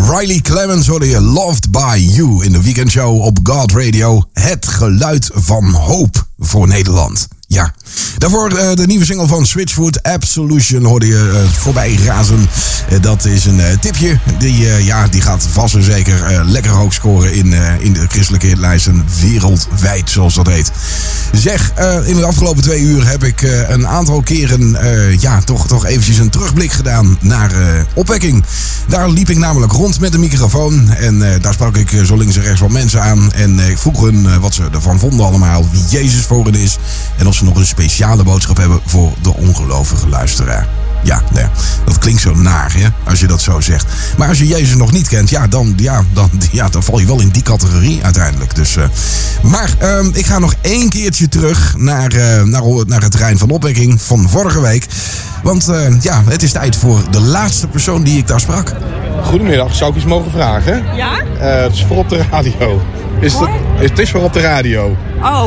Riley Clemens hoorde je Loved by You in de weekendshow op God Radio. Het geluid van hoop voor Nederland. Ja, daarvoor de nieuwe single van Switchfoot, Absolution, hoorde je voorbij razen. Dat is een tipje. Die gaat vast en zeker lekker hoog scoren in de christelijke hitlijsten wereldwijd, zoals dat heet. Zeg, in de afgelopen 2 uur heb ik een aantal keren toch eventjes een terugblik gedaan naar opwekking. Daar liep ik namelijk rond met de microfoon en daar sprak ik zo links en rechts wat mensen aan. En ik vroeg hun wat ze ervan vonden allemaal, wie Jezus voor hen is en of ze nog een speciale boodschap hebben voor de ongelovige luisteraar. Ja, dat klinkt zo naar, hè, als je dat zo zegt. Maar als je Jezus nog niet kent, dan val je wel in die categorie uiteindelijk. Dus, maar ik ga nog 1 keertje terug naar het terrein van opwekking van vorige week. Want het is tijd voor de laatste persoon die ik daar sprak. Goedemiddag, zou ik iets mogen vragen? Ja? Het is voor op de radio. Het is voor op de radio.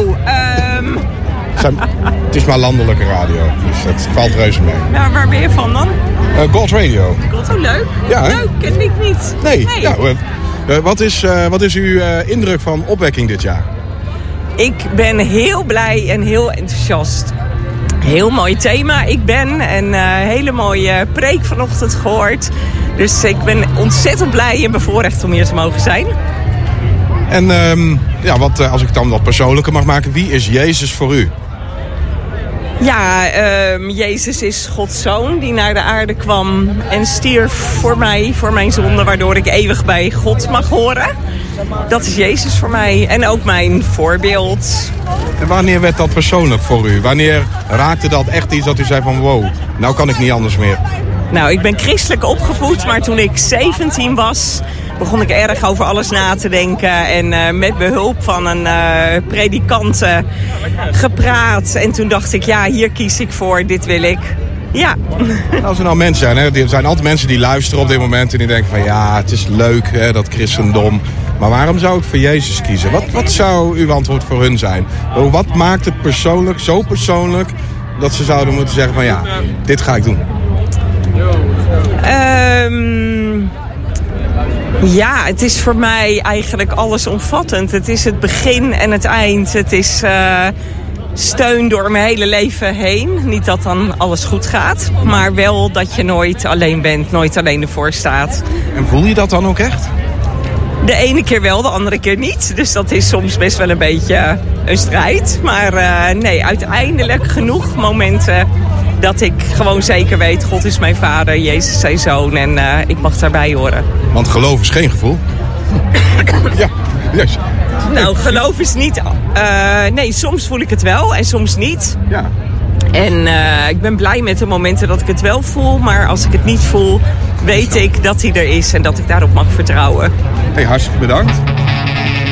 Het is maar landelijke radio, dus het valt reuze mee. Ja, waar ben je van dan? God Radio. God, oh leuk. Ja, hè? Leuk, ken ik niet. Nee. Ja, wat is uw indruk van opwekking dit jaar? Ik ben heel blij en heel enthousiast. Heel mooi thema. Ik ben een hele mooie preek vanochtend gehoord. Dus ik ben ontzettend blij en bevoorrecht om hier te mogen zijn. En als ik het dan wat persoonlijker mag maken, wie is Jezus voor u? Ja, Jezus is Gods zoon die naar de aarde kwam en stierf voor mij, voor mijn zonde, waardoor ik eeuwig bij God mag horen. Dat is Jezus voor mij en ook mijn voorbeeld. En wanneer werd dat persoonlijk voor u? Wanneer raakte dat echt iets dat u zei van wow, nou kan ik niet anders meer? Nou, ik ben christelijk opgevoed, maar toen ik 17 was, begon ik erg over alles na te denken. En met behulp van een predikant gepraat. En toen dacht ik, ja, hier kies ik voor, dit wil ik. Ja. Als er nou mensen zijn, hè, er zijn altijd mensen die luisteren op dit moment en die denken van ja, het is leuk, hè, dat christendom. Maar waarom zou ik voor Jezus kiezen? Wat zou uw antwoord voor hun zijn? Wat maakt het persoonlijk, zo persoonlijk, dat ze zouden moeten zeggen van ja, dit ga ik doen? Ja, het is voor mij eigenlijk allesomvattend. Het is het begin en het eind. Het is steun door mijn hele leven heen. Niet dat dan alles goed gaat, maar wel dat je nooit alleen bent, nooit alleen ervoor staat. En voel je dat dan ook echt? De ene keer wel, de andere keer niet. Dus dat is soms best wel een beetje een strijd. Maar nee, uiteindelijk genoeg momenten dat ik gewoon zeker weet, God is mijn vader, Jezus zijn zoon en ik mag daarbij horen. Want geloof is geen gevoel. Ja, yes. Nou, geloof is niet... nee, soms voel ik het wel en soms niet. Ja. En ik ben blij met de momenten dat ik het wel voel. Maar als ik het niet voel, weet ik dat hij er is en dat ik daarop mag vertrouwen. Hey, hartstikke bedankt.